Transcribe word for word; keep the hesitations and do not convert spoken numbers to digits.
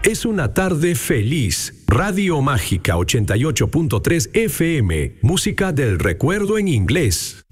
es una tarde feliz. Radio Mágica ochenta y ocho punto tres F M. Música del recuerdo en inglés.